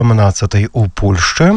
17 у Польшчы.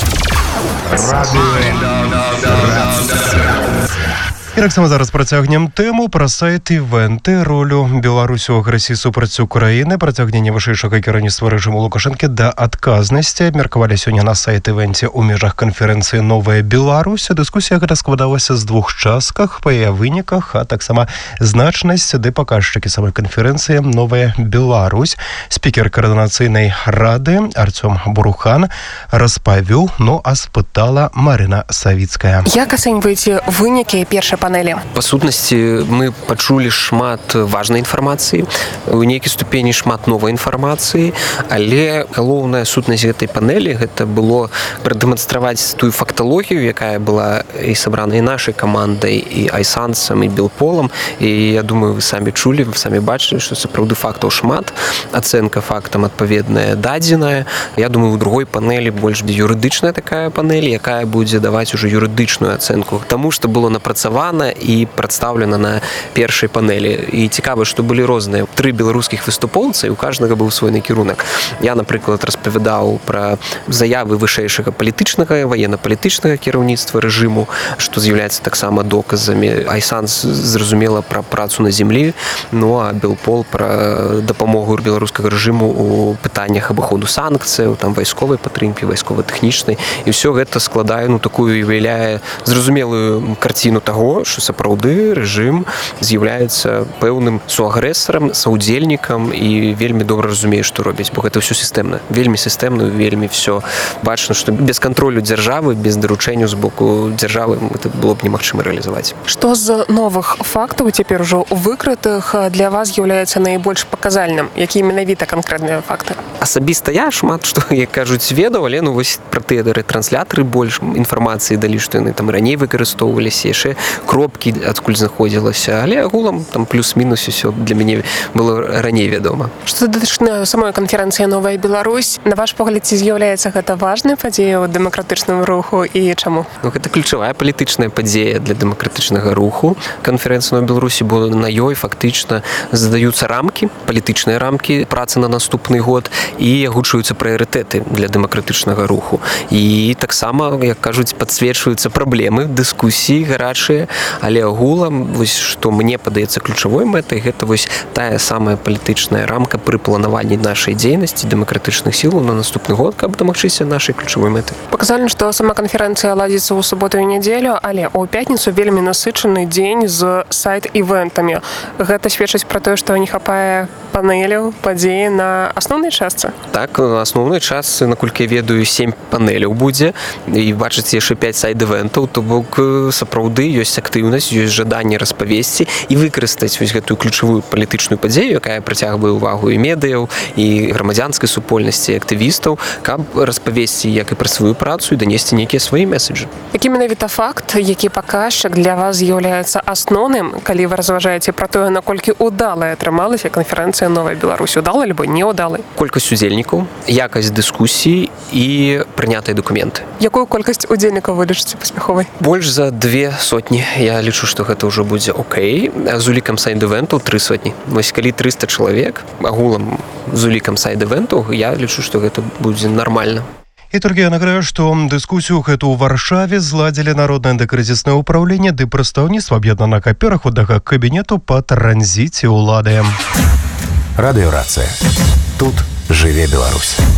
І таксама зараз працягнем тэму пра сайт івенты, ролю Беларусі ў агрэсіі супраць Украіны, працягненне вышэйшага кіраўніцтва рэжыму Лукашэнкі да адказнасці. Абмеркавалі сёння на сайт івенце ў межах канферэнцыі «Новая Беларусь». Дыскусія гэта складалася з двух частках, па яе выніках, а таксама значнасць ды паказчыкі самой канферэнцыі «Новая Беларусь». Спікер каардынацыйнай рады Артём Бурухан распавёў, а спытала Марына Савіцкая. Як ацэньваеце вынікі першай панелі? Па сутнасці, мы пачулі шмат важнай інфармацыі, у нейкай ступені шмат новай інфармацыі, але галоўная сутнасць гэтай панелі гэта было прадэманстраваць тую факталогію, якая была і сабрана і нашай камандай, і Айсансам, і Белполам. І я думаю, вы самі чулі, вы самі бачылі, што сапраўды фактаў шмат, ацэнка фактам адпаведная дадзеная. Я думаю, у другой панелі больш юрыдычная такая панель, якая будзе даваць ужо юрыдычную ацэнку таму, што было напрацавана і прадстаўлена на першай панелі. І цікава, што былі розныя 3 беларускіх выступоўцы, і у кожнага быў свой накірунак. Я, напрыклад, распавядаў пра заявы вышэйшага палітычнага, ваенна-палітычнага кіраўніцтва рэжыму, што з'яўляецца таксама доказамі. Айсанс, зразумела, пра працу на зямлі, а Белпол пра дапамогу беларускага рэжыму ў пытаннях абыходу санкцыяў, там вайсковай падтрымкі, вайскова-тэхнічнай. І ўсё гэта складае, такую уяўляе зразумелую карціну таго, што сапраўды рэжым з'яўляецца пэўным суагрэсарам, саўдзельнікам і вельмі добра разумее, што робіць, бо гэта ўсё сістэмна. Вельмі сістэмна, вельмі ўсё бачна, што без кантролю дзяржавы, без даручэнняў з боку дзяржавы гэта было б немагчыма рэалізаваць. Што з новых фактаў цяпер ужо выкрытых для вас з'яўляецца найбольш паказальным? Якія менавіта канкрэтныя факты? Асабіста я шмат што, як кажуць, ведаў, але вось пра тыя рэтрансляторы больш інфармацыі далі, што яны там раней выкарыстоўваліся, яшчэ кропкі адкуль знаходзілася, але агулам там плюс-мінус усё для мяне было раней вядома. Што датычна самой канферэнцыі «Новая Беларусь», на ваш погляд, ці з'яўляецца гэта важнай падзеяй у дэмакратычным руху і чаму? Гэта ключавая палітычная падзея для дэмакратычнага руху. Канферэнцыя «Новая Беларусь», бо на ёй фактычна задаюцца рамкі, палітычныя рамкі працы на наступны год і агучваюцца прыярытэты для дэмакратычнага руху. І таксама, як кажуць, падсвечваюцца праблемы, дыскусіі гарачыя, але агулам, вось што мне падаецца ключавой мэтай, гэта вось тая самая палітычная рамка пры планаванні нашай дзейнасці дэмакратычных сілаў на наступны год, каб дамагчыся нашай ключавой мэты. Паказальна, што сама канферэнцыя ладзіцца ў суботу і нядзелю, але ў пятніцу вельмі насычаны дзень з сайт-івентамі. Гэта сведчыць пра тое, што не хапае панеляў, падзеі на асноўнай частцы? Так, на асноўнай частцы, наколькі я ведаю, 7 панеляў будзе, і бачыце яшчэ 5 сайт-івентаў, то бок сапраўды ёсць актыўнасць, ёсць жаданне распавесці і выкарыстаць вось гэтую ключавую палітычную падзею, якая прыцягвае ўвагу і медыяў, і грамадзянскай супольнасці, і актывістаў, каб распавесці як і пра сваю працу і данесці нейкія свае месаджы. Які менавіта факт, які паказчык для вас з'яўляецца асноўным, калі вы разважаеце пра тое, наколькі удалая атрымалася канферэнцыя «Новая Беларусь», удала альбо не удалай? Колькасць удзельнікаў, якасць дыскусій і прынятыя дакументы. Якую колькасць удзельнікаў вы лічыце паспяховай? Больш за 200. Я лічу, што гэта ўжо будзе окей. З улікам сайт-івентаў 300. Вось калі 300 чалавек, агулам з улікам сайт-івентаў, я лічу, што гэта будзе нармальна. І толькі я нагадаю, што дыскусію гэту ў Варшаве зладзілі Народнае антыкрызіснае ўпраўленне ды прадстаўніцтва аб'яднанага пераходнага кабінету па транзіце ўлады. Радыёрацыя. Тут жыве Беларусь.